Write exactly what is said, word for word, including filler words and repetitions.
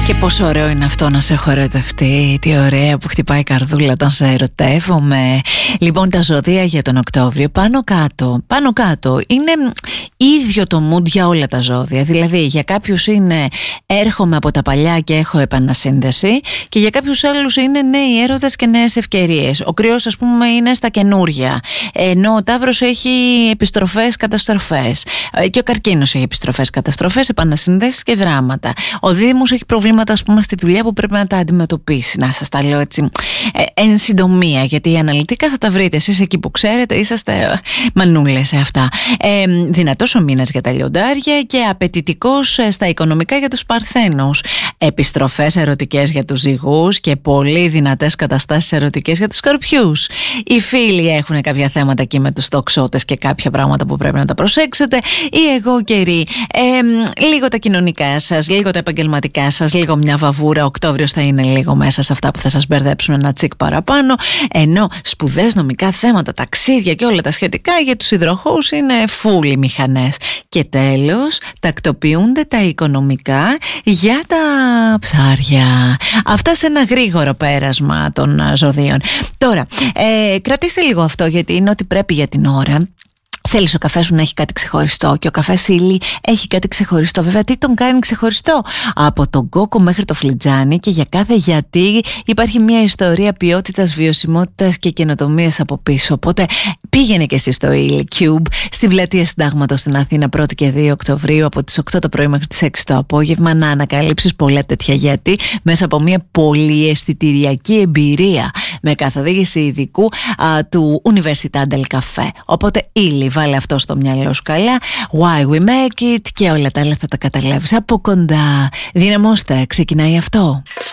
Και πόσο ωραίο είναι αυτό να σε έχω ερωτευτεί. Τι ωραία που χτυπάει η καρδούλα όταν σε ερωτεύομαι. Λοιπόν, τα ζώδια για τον Οκτώβριο πάνω κάτω, πάνω κάτω είναι ίδιο το mood για όλα τα ζώδια. Δηλαδή για κάποιους είναι έρχομαι από τα παλιά και έχω επανασύνδεση, και για κάποιους άλλους είναι νέοι έρωτες και νέες ευκαιρίες. Ο Κρυός, ας πούμε, είναι στα καινούρια, ενώ ο Ταύρος έχει επιστροφές, καταστροφές, και ο Καρκίνος έχει επιστροφές, καταστροφές, επανασυνδέσεις και δράματα. Ο Δίδυμος έχει προβλήματα, ας πούμε, στη δουλειά που πρέπει να τα αντιμετωπίσει. Να σας τα λέω έτσι ε, εν συντομία, γιατί αναλυτικά θα τα βρείτε εσείς εκεί που ξέρετε, είσαστε μανούλες σε αυτά. Ε, δυνατός ο μήνας για τα λιοντάρια και απαιτητικός στα οικονομικά για τους Παρθένους. Επιστροφές ερωτικές για τους Ζυγούς και πολύ δυνατές καταστάσεις ερωτικές για τους Σκορπιούς. Οι φίλοι έχουν κάποια θέματα εκεί με τους τοξότες και κάποια πράγματα που πρέπει να τα προσέξετε. Οι εγώ καιροί, ε, λίγο τα κοινωνικά σας, λίγο τα επαγγελματικά σας, λίγο μια βαβούρα. Οκτώβριος θα είναι λίγο μέσα σε αυτά που θα σας μπερδέψουν ένα τσικ παραπάνω. Ενώ σπουδές, νομικά θέματα, ταξίδια και όλα τα σχετικά για τους υδροχόους είναι φούλοι μηχανές. Και τέλος, τακτοποιούνται τα οικονομικά για τα ψάρια. Αυτά σε ένα γρήγορο πέρασμα των ζωδίων. Τώρα, ε, κρατήστε λίγο αυτό, γιατί είναι ότι πρέπει για την ώρα. Θέλεις ο καφές σου να έχει κάτι ξεχωριστό, και ο καφές ύλη έχει κάτι ξεχωριστό. Βέβαια, τι τον κάνει ξεχωριστό? Από τον κόκο μέχρι το φλιτζάνι, και για κάθε γιατί υπάρχει μια ιστορία ποιότητας, βιωσιμότητας και καινοτομίας από πίσω. Οπότε πήγαινε και εσύ στο ύλη Cube στην πλατεία Συντάγματος στην Αθήνα πρώτη και δύο Οκτωβρίου από τις οκτώ το πρωί μέχρι τις έξι το απόγευμα, να ανακαλύψεις πολλά τέτοια γιατί μέσα από μια πολυαισθητηριακή εμπειρία με καθοδήγηση ειδικού α, του Università del Café. Οπότε ύλη, βάλε αυτό στο μυαλό σου καλά. Why we make it, και όλα τα άλλα θα τα καταλάβεις από κοντά. Δυναμώστε, ξεκινάει αυτό.